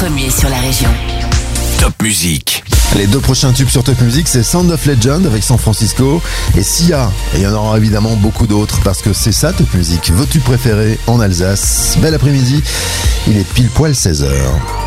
Premier sur la région. Top Musique. Les deux prochains tubes sur Top Music, c'est Sound of Legend avec San Francisco et Sia. Et il y en aura évidemment beaucoup d'autres parce que c'est ça Top Music, vos tubes préférés en Alsace. Bel après-midi, il est pile poil 16h.